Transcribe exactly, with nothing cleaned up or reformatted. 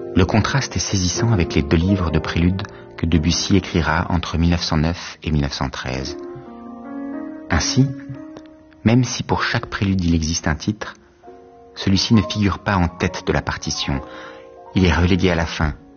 Le contraste est saisissant avec les deux livres de préludes que Debussy écrira entre mille neuf cent neuf et mille neuf cent treize. Ainsi, même si pour chaque prélude il existe un titre, celui-ci ne figure pas en tête de la partition. Il est relégué à la fin,